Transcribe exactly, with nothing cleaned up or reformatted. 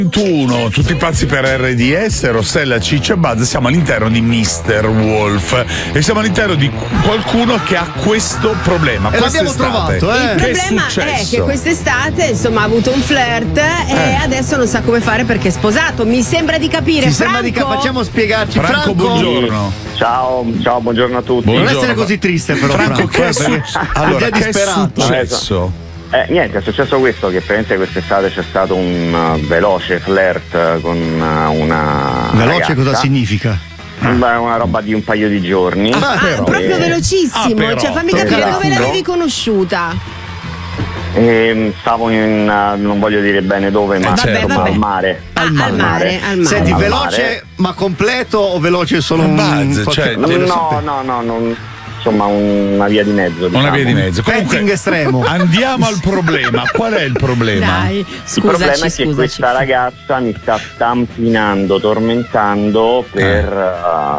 ventuno, tutti pazzi per R D S, Rossella, Ciccio e Buzz. Siamo all'interno di mister Wolf e siamo all'interno di qualcuno che ha questo problema. E l'abbiamo trovato, eh. Il Che problema è, è, successo? che quest'estate insomma ha avuto un flirt e Eh. adesso non sa come fare perché è sposato. Mi sembra di capire. Ci sembra di Franco? ca- facciamo spiegarci. Franco, Franco, buongiorno. Ciao, ciao, buongiorno a tutti. non Buongiorno. essere così triste però Franco, che è, Franco, su- eh, allora, già che è disperato. successo? Eh, niente, è successo questo, che praticamente quest'estate c'è stato un uh, veloce flirt con uh, una Veloce ragazza. cosa significa? Beh, una roba di un paio di giorni. Ah, Ah, però. proprio Eh, velocissimo. Ah, però. Cioè, fammi capire Esatto. dove l'avevi conosciuta. E stavo in, uh, non voglio dire bene dove, ma certo. insomma, Vabbè. al mare. Ah, al mare, al mare. Senti, Al veloce mare. ma completo o veloce solo un Buzz, qualche- cioè, No, te lo no, sapete? no, no, non- insomma una via di mezzo. Una diciamo. via di mezzo. petting Comunque, estremo. andiamo al problema. Qual è il problema? Dai, Il scusaci, problema è che scusaci. questa ragazza mi sta stampinando, tormentando per, Eh.